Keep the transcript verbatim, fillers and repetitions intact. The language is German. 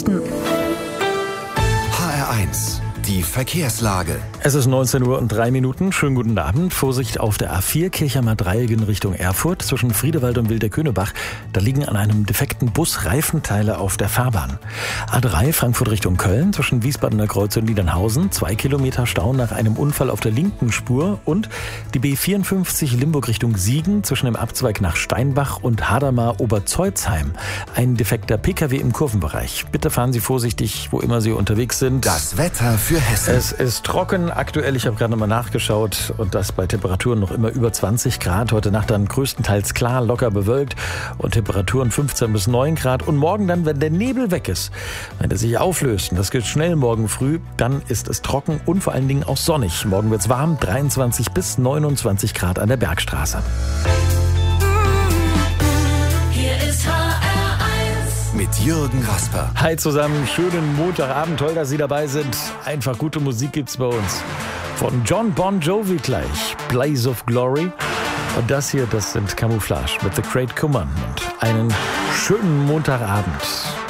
Nachrichten. H R eins, die Verkehrslage. Es ist neunzehn Uhr und drei Minuten. Schönen guten Abend. Vorsicht auf der A vier Kirchheimer Dreieck in Richtung Erfurt zwischen Friedewald und Wilderkönebach. Da liegen an einem defekten Bus Reifenteile auf der Fahrbahn. A drei Frankfurt Richtung Köln zwischen Wiesbadener Kreuz und Niedernhausen. Zwei Kilometer Stau nach einem Unfall auf der linken Spur. Und die B vierundfünfzig Limburg Richtung Siegen zwischen dem Abzweig nach Steinbach und Hadamar Oberzeuzheim. Ein defekter P K W im Kurvenbereich. Bitte fahren Sie vorsichtig, wo immer Sie unterwegs sind. Das Wetter für Hessen. Es ist trocken aktuell, ich habe gerade nochmal nachgeschaut und das bei Temperaturen noch immer über zwanzig Grad. Heute Nacht dann größtenteils klar, locker bewölkt und Temperaturen fünfzehn bis neun Grad. Und morgen dann, wenn der Nebel weg ist, wenn er sich auflöst, und das geht schnell morgen früh, dann ist es trocken und vor allen Dingen auch sonnig. Morgen wird es warm, dreiundzwanzig bis neunundzwanzig Grad an der Bergstraße. Hier ist H R eins. Mit Jürgen Rasper. Hi zusammen, schönen Montagabend, toll, dass Sie dabei sind. Einfach gute Musik gibt's bei uns. Von John Bon Jovi gleich, Blaze of Glory. Und das hier, das sind Camouflage mit The Great Commandment. Einen schönen Montagabend.